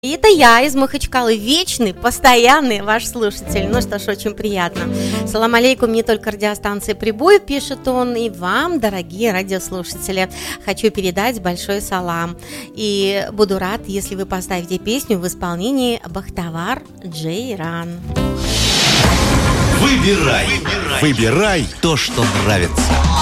И это я из Махачкалы, вечный, постоянный ваш слушатель. Ну что ж, очень приятно. Салам алейкум, не только радиостанции «Прибой», пишет он, и вам, дорогие радиослушатели. Хочу передать большой салам. И буду рад, если вы поставите песню в исполнении Бахтавар Джейран. Выбирай то, что нравится.